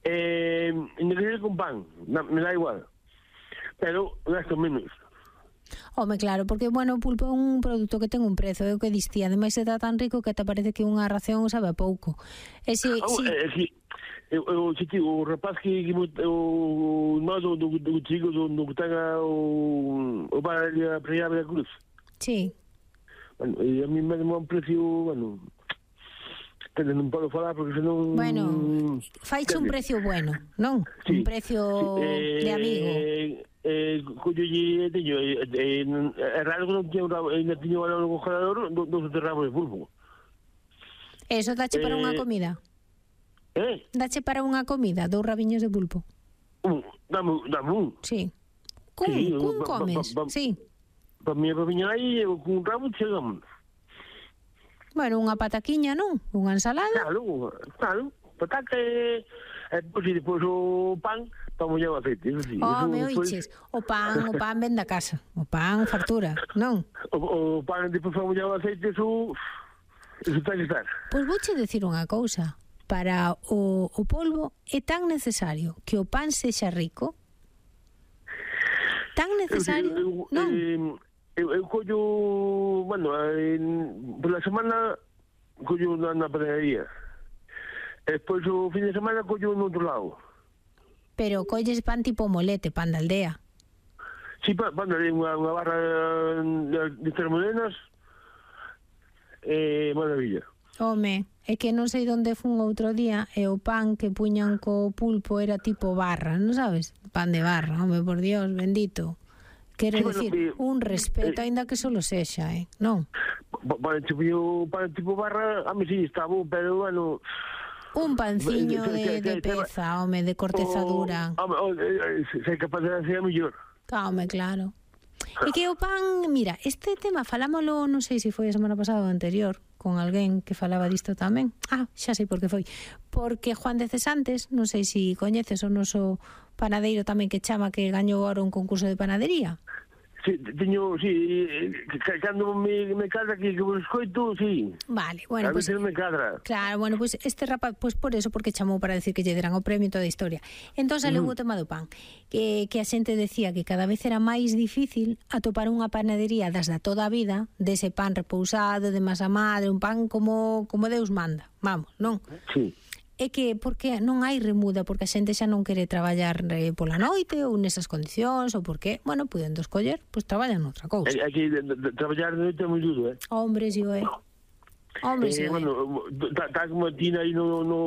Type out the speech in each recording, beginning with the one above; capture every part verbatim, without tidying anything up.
Eh, ingredientes con pan, na, me da igual. Pero gasto menos. Home, claro, porque, bueno, o pulpo é un produto que ten un prezo, é o que distí, ademais está tan rico que te parece que unha ración sabe a pouco. E si, Ah, si... eh, si, eu, eu, si, o rapaz que, que o irmão do, do, do chico do, do que tenga o, o bar a Praia da Cruz. Sí. Bueno, e a mí me dá un precio, bueno, que non podo falar porque senón... Bueno, faiche un precio bueno, non? Sí, Un precio sí, eh, de amigo. Eh, coño, lle teño, eh, eh, é raro que non teño ainda teño no congelador dos do ramos de pulpo. Eso dache para eh, unha comida? Eh? Dache para unha comida, dous rabiños de pulpo? Un, dame, dame un. Sí. Cun, Sí, cun pa, comes, pa, pa, sí. Para mi rabiña aí, cun ramo chegamos. Bueno, unha pataquiña, non? Unha ensalada? Claro, claro. Pataca e... E depois, e depois o pan para mollar o aceite. Eso sí, Oh, eso, me despois... oiches. O pan, o pan ven da casa. O pan factura, non? O, o pan depois para mollar o aceite, eso... Eso ten que estar. Pois vouche decir unha cousa. Para o, o polvo é tan necesario que o pan sexa rico. Tan necesario, eu, eu, non? Eh, eu, eu collo... Bueno, en, por la semana collo na, na panadería. E despois o fin de semana collo no outro lado. Pero colles pan tipo molete, pan de aldea. Si, pa, pan de unha, unha barra de, de termodenas, eh, maravilla. Home, é que non sei onde fun outro día e o pan que puñan co pulpo era tipo barra, non sabes? Pan de barra, home, por Dios, bendito. Quero sí, decir, bueno, un respeto, eh, aínda que solo sexa, eh, non? Para tipo, pan tipo barra, a mí sí, está bo, pero, bueno... Un panciño de, de peza, home, de corteza dura. Home, se é capaz de ser mellor. Home, claro. E que o pan, mira, este tema falámoslo, non sei se foi a semana pasada ou anterior, con alguén que falaba disto tamén. Ah, xa sei por que foi. Porque Juan de Cesantes, non sei se coñeces o noso panadeiro tamén que chama que gañou agora un concurso de panadería. Sí, teño, sí, cando me, me cadra que, que vos escoito, sí. Vale, bueno, a pues, veces me cadra. Claro, bueno, pues este rapaz, pues por eso, porque chamou para decir que lle deran o premio e toda a historia. Entón, sale uh -huh. o tema do pan, que, que a xente decía que cada vez era máis difícil atopar unha panadería das da toda a vida, dese pan repousado, de masa madre, un pan como, como Deus manda, vamos, non? Sí. É que porque non hai remuda, porque a xente xa non quere traballar eh, pola noite ou nesas condicións, ou porque, bueno, podendo escoller, pois pues, traballan noutra cousa. É que traballar de noite é moi duro, eh? Hombre, si o é. Hombre, si o é. Bueno, está como tina aí no, no,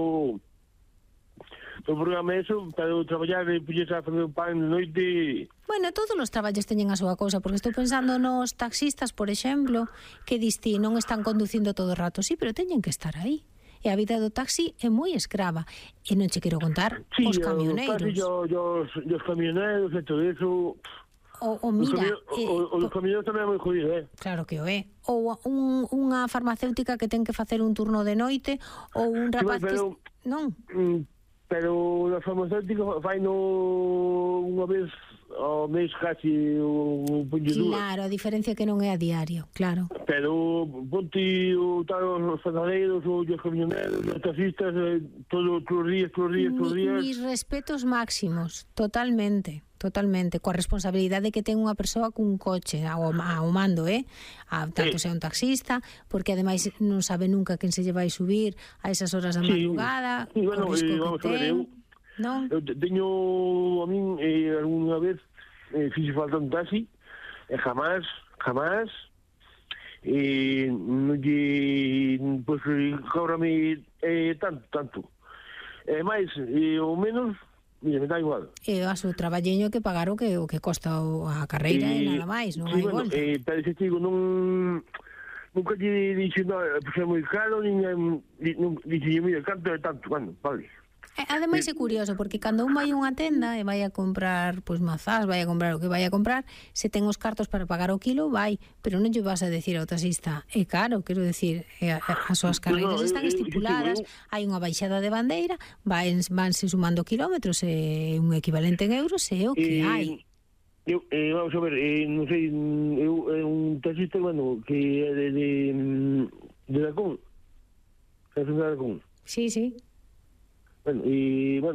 no programa eso, para traballar e puxes a fazer un pan de noite... Bueno, todos os traballos teñen a súa cousa, porque estou pensando nos taxistas, por exemplo, que distí, non están conducindo todo o rato, sí, pero teñen que estar aí. E a vida do taxi é moi escrava. E non che quero contar sí, os camioneiros. Sí, os, os camioneiros e todo eso... O, o mira... O, eh, o, o dos camioneiros tamén é moi jodido, eh? Claro que o é. Ou un, unha farmacéutica que ten que facer un turno de noite, ou un rapaz sí, pero, que... Non? Pero a farmacéutica fai no unha vez ao mes casi o puño duro. Claro, a diferencia que non é a diario, claro. Pero ponte o tal os panadeiros, os camioneros, os taxistas, eh, todos os días, todos os días, todos os días. Mis respetos máximos, totalmente. Totalmente, coa responsabilidade que ten unha persoa cun coche ao, ao mando, eh? A, tanto sea un taxista, porque ademais non sabe nunca quen se lle vai subir a esas horas da madrugada, sí, sí, bueno, o risco eh, que ten. ver, eu, non? Eu teño, a min, eh, alguna vez eh, fixe falta un taxi, e jamás, jamás, eh, non lle, pois, cóbrame eh, tanto, tanto. E máis, eh, ou menos, mira, me dá igual. E a seu traballeño que pagar o que o que costa a carreira e, e nada máis, non sí, hai bueno, volta. Eh, pero ese chico non... Nunca lle dixo, no, pues é moi caro, nin dixo, mira, canto é tanto, bueno, vale. Ademais é curioso, porque cando un vai a unha tenda e vai a comprar pois mazás, vai a comprar o que vai a comprar, se ten os cartos para pagar o kilo, vai, pero non lle vas a decir ao taxista, é caro, quero decir, as súas carreiras están estipuladas, hai unha baixada de bandeira, vanse sumando kilómetros, é un equivalente en euros, é o que hai. Eu, eh, vamos a ver, eh, non sei, eu é un taxista, bueno, que é de, de, de Dacón, é de Dacón. Sí, sí. Bueno, e, bueno,